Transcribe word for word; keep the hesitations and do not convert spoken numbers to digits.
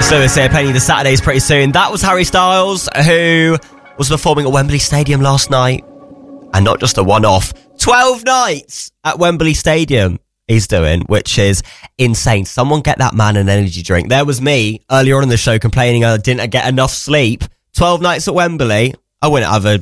Lewis here, playing you the Saturdays pretty soon. That was Harry Styles, who was performing at Wembley Stadium last night. And not just a one-off. twelve nights at Wembley Stadium he's doing, which is insane. Someone get that man an energy drink. There was me earlier on in the show complaining I didn't get enough sleep. twelve nights at Wembley. I wouldn't have a